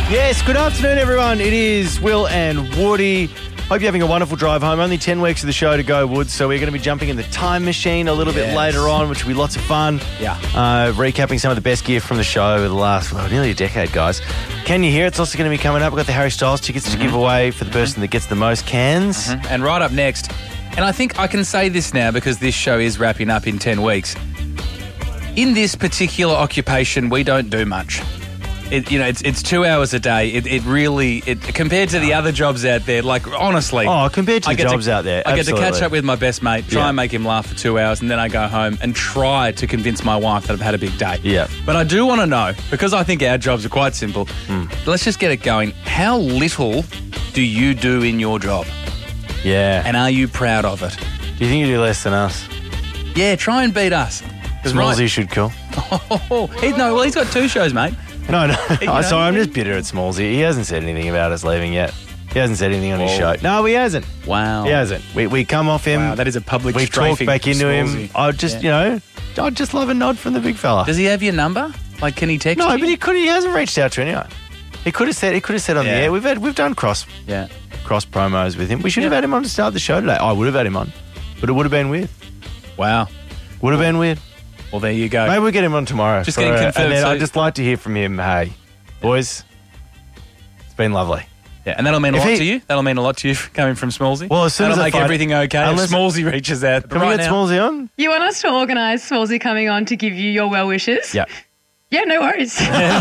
Yes, good afternoon, everyone. It is Will and Woody. Hope you're having a wonderful drive home. Only 10 weeks of the show to go, Woods, so we're going to be jumping in the time machine a little bit later on, which will be lots of fun. Yeah. Recapping some of the best gear from the show over the last, nearly a decade, guys. Can You Hear It's also going to be coming up. We've got the Harry Styles tickets to give away for the person that gets the most cans. And right up next, and I think I can say this now because this show is wrapping up in 10 weeks. In this particular occupation, we don't do much. It's 2 hours a day. It really compared to the other jobs out there, like honestly. Oh, compared to the jobs out there, I get to catch up with my best mate, try and make him laugh for 2 hours, and then I go home and try to convince my wife that I've had a big day. Yeah. But I do want to know, because I think our jobs are quite simple, let's just get it going. How little do you do in your job? Yeah. And are you proud of it? Do you think you do less than us? Yeah, try and beat us. Smallsy should call. He's got 2 shows, mate. No. Sorry, I'm just bitter at Smallsy. He hasn't said anything about us leaving yet. He hasn't said anything on his show. No, he hasn't. Wow. He hasn't. We come off him. Wow, that is a public We talk strafing back into Smallsy. him. I'd just love a nod from the big fella. Does he have your number? Like, can he text you? No, but he hasn't reached out to anyone. He could have said on the air. We've done cross promos with him. We should have had him on to start the show today. I would have had him on, but it would have been weird. Wow. Would have been weird. Well, there you go. Maybe we'll get him on tomorrow. Just getting confirmed. And then I'd just like to hear from him. Hey, boys, it's been lovely. Yeah, and that'll mean a lot to you. That'll mean a lot to you coming from Smallsy. Well, as soon that'll as make everything okay. Unless Smallsy reaches out. Can we get Smallsy on? You want us to organise Smallsy coming on to give you your well wishes? Yeah. Yeah, no worries.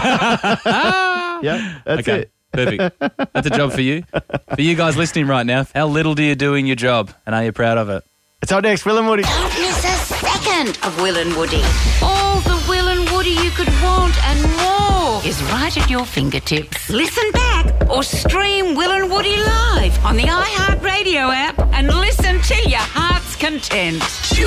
Yeah, that's it. Perfect. That's a job for you. For you guys listening right now, how little do you do in your job, and are you proud of it? It's up next, Will and Woody. Don't miss a second of Will and Woody. All the Will and Woody you could want and more is right at your fingertips. Listen back or stream Will and Woody live on the iHeartRadio app and listen to your heart's content.